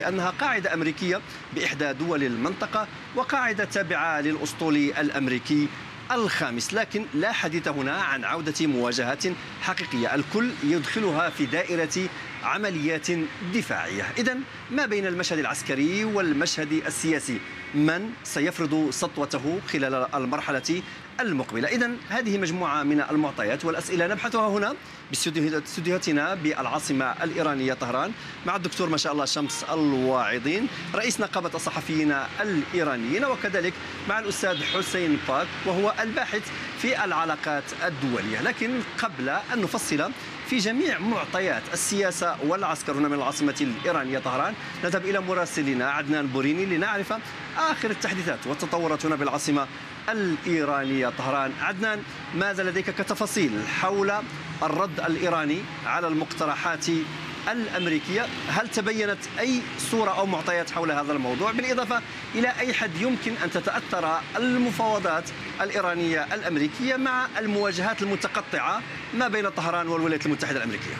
أنها قاعدة أمريكية بإحدى دول المنطقة وقاعدة تابعة للأسطول الأمريكي الخامس، لكن لا حديث هنا عن عودة مواجهات حقيقية الكل يدخلها في دائرة عمليات دفاعية. إذن ما بين المشهد العسكري والمشهد السياسي من سيفرض سطوته خلال المرحلة المقبلة؟ إذن هذه مجموعة من المعطيات والأسئلة نبحثها هنا باستديوهاتنا بالعاصمة الإيرانية طهران مع الدكتور ما شاء الله شمس الواعظين رئيس نقابة الصحفيين الإيرانيين، وكذلك مع الأستاذ حسين باك وهو الباحث في العلاقات الدولية. لكن قبل أن نفصل في جميع معطيات السياسة والعسكر هنا من العاصمة الإيرانية طهران، نذهب إلى مراسلنا عدنان بوريني لنعرف آخر التحديثات والتطورات هنا بالعاصمة الإيرانية طهران. عدنان، ماذا لديك كتفاصيل حول الرد الإيراني على المقترحات الأمريكية؟ هل تبينت أي صورة أو معطيات حول هذا الموضوع، بالإضافة إلى أي حد يمكن أن تتأثر المفاوضات الإيرانية الأمريكية مع المواجهات المتقطعة ما بين طهران والولايات المتحدة الأمريكية؟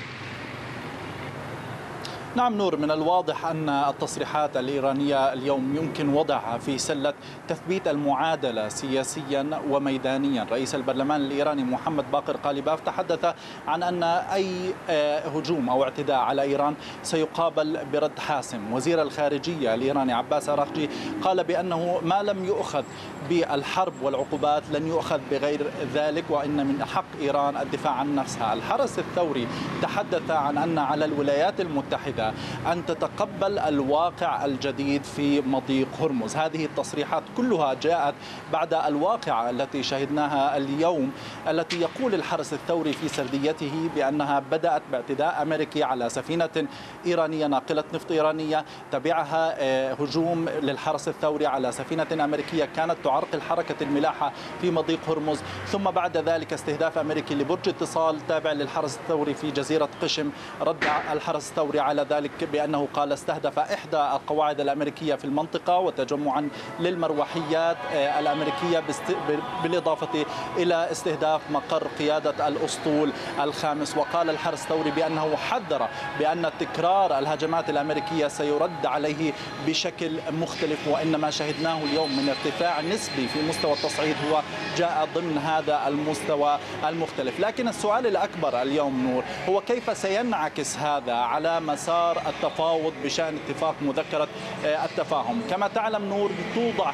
نعم نور، من الواضح أن التصريحات الإيرانية اليوم يمكن وضعها في سلة تثبيت المعادلة سياسيا وميدانيا. رئيس البرلمان الإيراني محمد باقر قاليباف تحدث عن أن أي هجوم أو اعتداء على إيران سيقابل برد حاسم. وزير الخارجية الإيراني عباس أراغجي قال بأنه ما لم يؤخذ بالحرب والعقوبات لن يؤخذ بغير ذلك، وإن من حق إيران الدفاع عن نفسها. الحرس الثوري تحدث عن أن على الولايات المتحدة أن تتقبل الواقع الجديد في مضيق هرمز. هذه التصريحات كلها جاءت بعد الواقعة التي شهدناها اليوم، التي يقول الحرس الثوري في سرديته بأنها بدأت باعتداء أمريكي على سفينة إيرانية ناقلة نفط إيرانية، تبعها هجوم للحرس الثوري على سفينة أمريكية كانت تعرقل حركة الملاحة في مضيق هرمز، ثم بعد ذلك استهداف أمريكي لبرج اتصال تابع للحرس الثوري في جزيرة قشم. رد الحرس الثوري على ذلك بأنه قال استهدف إحدى القواعد الأمريكية في المنطقة وتجمعا للمروحيات الأمريكية، بالإضافة إلى استهداف مقر قيادة الأسطول الخامس. وقال الحرس الثوري بأنه حذر بأن تكرار الهجمات الأمريكية سيرد عليه بشكل مختلف، وإن ما شهدناه اليوم من ارتفاع نسبي في مستوى التصعيد هو جاء ضمن هذا المستوى المختلف. لكن السؤال الأكبر اليوم نور هو كيف سينعكس هذا على مسار التفاوض بشأن اتفاق مذكرة التفاهم. كما تعلم نور توضع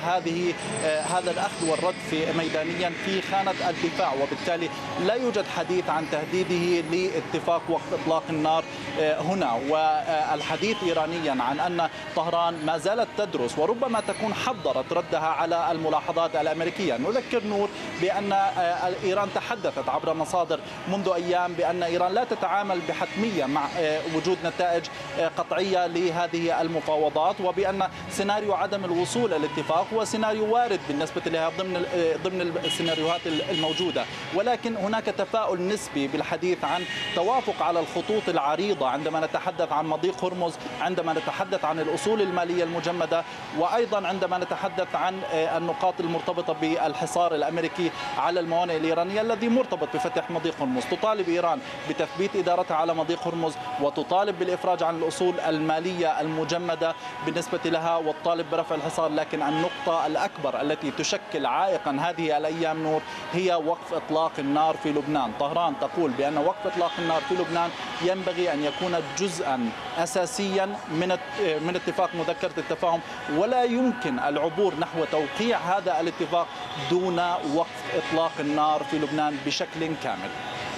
هذا الأخذ والرد في ميدانيا في خانة الدفاع، وبالتالي لا يوجد حديث عن تهديده لاتفاق وقف إطلاق النار هنا، والحديث إيرانيا عن أن طهران ما زالت تدرس وربما تكون حضرت ردها على الملاحظات الأمريكية. نذكر نور بأن إيران تحدثت عبر مصادر منذ أيام بأن إيران لا تتعامل بحتمية مع وجود نتائج قطعية لهذه المفاوضات، وبأن سيناريو عدم الوصول إلى الاتفاق هو سيناريو وارد بالنسبة لها ضمن السيناريوهات الموجودة، ولكن هناك تفاؤل نسبي بالحديث عن توافق على الخطوط العريضة عندما نتحدث عن مضيق هرمز، عندما نتحدث عن الأصول المالية المجمدة، وأيضا عندما نتحدث عن النقاط المرتبطة بالحصار الأمريكي على الموانئ الإيرانية الذي مرتبط بفتح مضيق هرمز. تطالب إيران بتثبيت إدارتها على مضيق هرمز، وتطالب بالإفراج عن الأصول المالية المجمدة بالنسبة لها، والطالب برفع الحصار. لكن النقطة الأكبر التي تشكل عائقا هذه الأيام نور هي وقف إطلاق النار في لبنان. طهران تقول بأن وقف إطلاق النار في لبنان ينبغي أن يكون جزءا أساسيا من اتفاق مذكرة التفاهم، ولا يمكن العبور نحو توقيع هذا الاتفاق دون وقف إطلاق النار في لبنان بشكل كامل.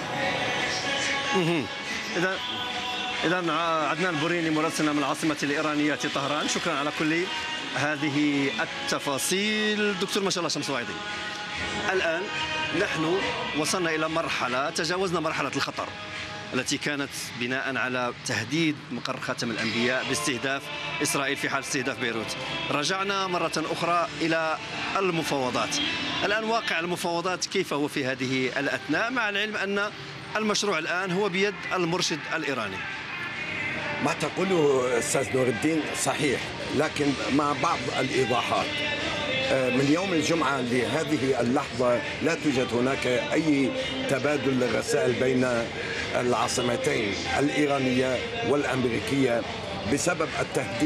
إذا عدنان بوريني مراسلنا من العاصمة الإيرانية طهران، شكرا على كل هذه التفاصيل. دكتور ما شاء الله شمس واعظين، الآن نحن وصلنا إلى مرحلة تجاوزنا مرحلة الخطر التي كانت بناء على تهديد مقر خاتم الأنبياء باستهداف إسرائيل في حال استهداف بيروت. رجعنا مرة أخرى إلى المفاوضات. الآن واقع المفاوضات كيف هو في هذه الأثناء، مع العلم أن المشروع الآن هو بيد المرشد الإيراني؟ ما تقوله أستاذ نور الدين صحيح، لكن مع بعض الإيضاحات. من يوم الجمعة لهذه اللحظة لا توجد هناك أي تبادل للرسائل بين العاصمتين الإيرانية والأمريكية بسبب التهديد